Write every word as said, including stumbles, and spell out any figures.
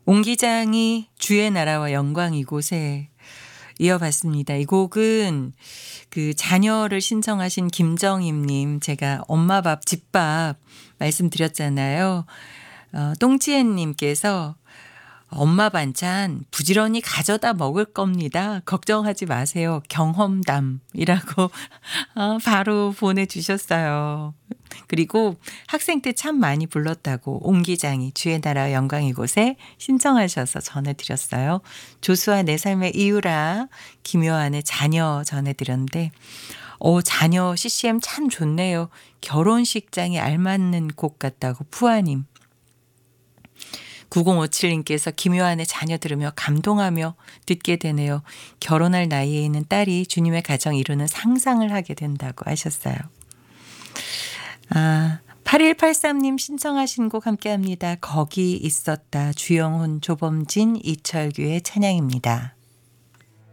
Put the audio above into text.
옹 기장이 주의 나라와 영광 이곳에 이어봤습니다. 이 곡은 그 자녀를 신청하신 김정임님, 제가 엄마 밥, 집밥 말씀드렸잖아요. 어, 똥지혜님께서 엄마 반찬 부지런히 가져다 먹을 겁니다. 걱정하지 마세요. 경험담이라고 어, 바로 보내주셨어요. 그리고 학생 때 참 많이 불렀다고 옹 기장이 주의 나라 영광 이곳에 신청하셔서 전해드렸어요. 조수아 내 삶의 이유라 김요한의 자녀 전해드렸는데 어, 자녀 씨씨엠 참 좋네요. 결혼식장에 알맞는 곡 같다고 푸아님. 구공오칠님께서 김요한의 자녀 들으며 감동하며 듣게 되네요. 결혼할 나이에 있는 딸이 주님의 가정 이루는 상상을 하게 된다고 하셨어요. 아, 팔일팔삼님 신청하신 곡 함께합니다. 거기 있었다. 주영훈, 조범진, 이철규의 찬양입니다.